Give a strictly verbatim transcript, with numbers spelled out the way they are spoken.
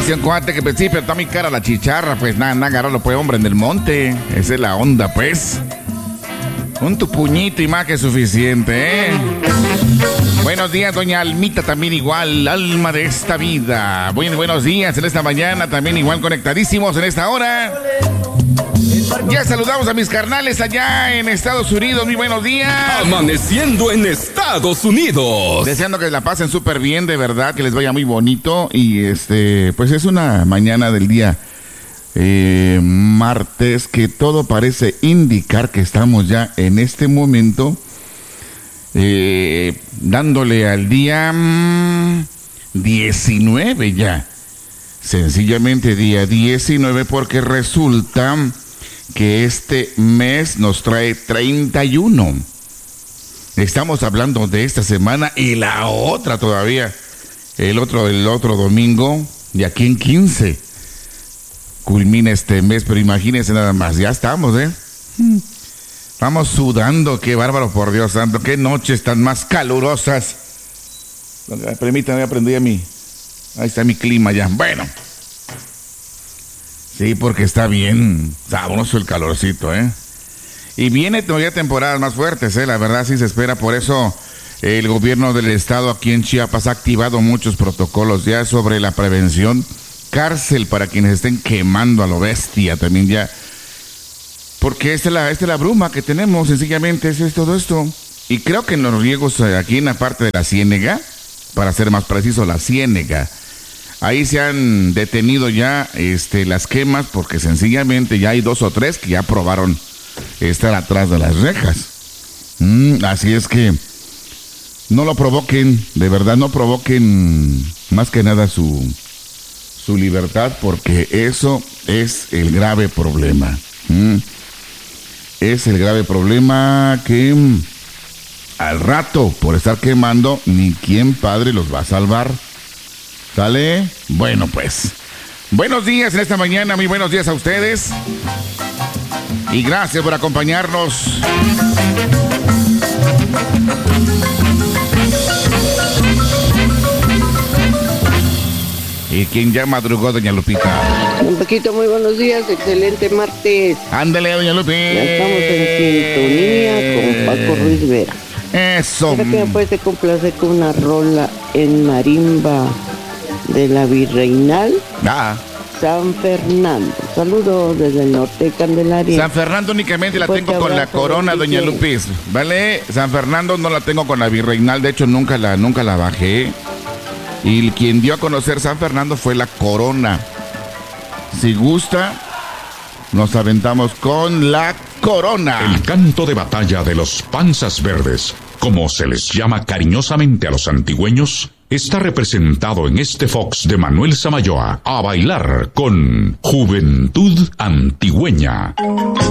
dice un cuate que pues sí, pero está muy cara la chicharra, pues nada, nada, agarrarlo pues hombre en el monte. Esa es la onda, pues. Un tu puñito y más que suficiente, ¿eh? Buenos días, doña Almita, también igual, alma de esta vida. Buen, buenos días en esta mañana, también igual conectadísimos en esta hora. Ya saludamos a mis carnales allá en Estados Unidos, muy buenos días. Amaneciendo en Estados Unidos. Deseando que la pasen súper bien, de verdad, que les vaya muy bonito. Y este, pues es una mañana del día eh, martes que todo parece indicar que estamos ya en este momento eh, dándole al día mmm, diecinueve ya. Sencillamente día diecinueve, porque resulta que este mes nos trae treinta y uno. Estamos hablando de esta semana y la otra todavía. El otro, el otro domingo, de aquí en quince, culmina este mes, pero imagínense nada más, ya estamos, ¿eh? Estamos sudando, qué bárbaro, por Dios santo, qué noches tan más calurosas. Permítanme, aprendí a mí. Ahí está mi clima ya. Bueno. Sí, porque está bien sabroso el calorcito, ¿eh? Y viene todavía temporadas más fuertes, ¿eh? La verdad sí se espera. Por eso eh, el gobierno del estado aquí en Chiapas ha activado muchos protocolos ya sobre la prevención. Cárcel para quienes estén quemando a lo bestia también ya. Porque esta es la, esta es la bruma que tenemos, sencillamente, es, es todo esto. Y creo que en los riegos, aquí en la parte de la Ciénega, para ser más preciso, la Ciénega, ahí se han detenido ya este, las quemas, porque sencillamente ya hay dos o tres que ya probaron estar atrás de las rejas. Mm, así es que no lo provoquen, de verdad no provoquen más que nada su, su libertad, porque eso es el grave problema. Mm, es el grave problema que mm, al rato, por estar quemando, ni quién padre los va a salvar. ¿Sale? Bueno, pues. Buenos días en esta mañana, muy buenos días a ustedes. Y gracias por acompañarnos. ¿Y quién ya madrugó, doña Lupita? Un poquito, muy buenos días, excelente martes. Ándale, doña Lupita. Ya estamos en sintonía con Paco Ruiz Vera. Eso. Creo que me puede complacer con una rola en marimba de la Virreinal. Ah. San Fernando. Saludos desde el norte de Candelaria. San Fernando únicamente la tengo con la corona, doña Lupis. ¿Vale? San Fernando no la tengo con la Virreinal, de hecho nunca la, nunca la bajé. Y quien dio a conocer San Fernando fue la corona. Si gusta, nos aventamos con la corona. El canto de batalla de los panzas verdes, como se les llama cariñosamente a los antigüeños, está representado en este Fox de Manuel Samayoa. A bailar con Juventud Antigüeña.